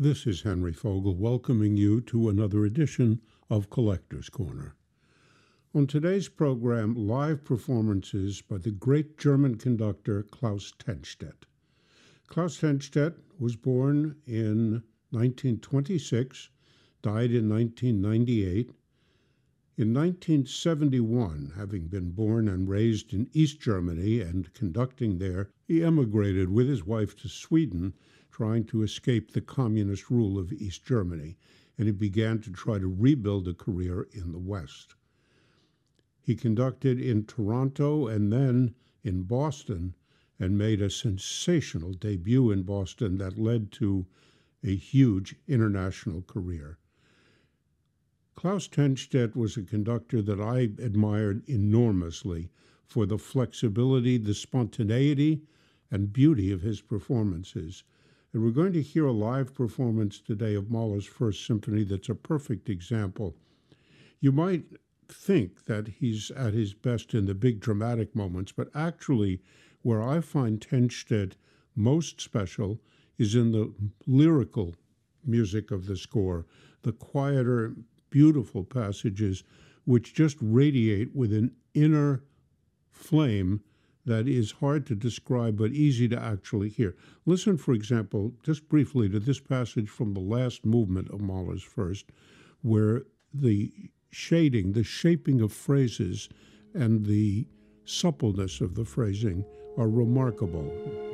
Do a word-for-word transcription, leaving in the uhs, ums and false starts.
This is Henry Fogel welcoming you to another edition of Collector's Corner. On today's program, live performances by the great German conductor Klaus Tennstedt. Klaus Tennstedt was born in nineteen twenty-six, died in nineteen ninety-eight. In nineteen seventy-one, having been born and raised in East Germany and conducting there, he emigrated with his wife to Sweden, trying to escape the communist rule of East Germany, and he began to try to rebuild a career in the West. He conducted in Toronto and then in Boston and made a sensational debut in Boston that led to a huge international career. Klaus Tennstedt was a conductor that I admired enormously for the flexibility, the spontaneity, and beauty of his performances. And we're going to hear a live performance today of Mahler's First Symphony that's a perfect example. You might think that he's at his best in the big dramatic moments, but actually where I find Tennstedt most special is in the lyrical music of the score, the quieter, beautiful passages which just radiate with an inner flame that is hard to describe but easy to actually hear. Listen, for example, just briefly to this passage from the last movement of Mahler's First, where the shading, the shaping of phrases and the suppleness of the phrasing are remarkable.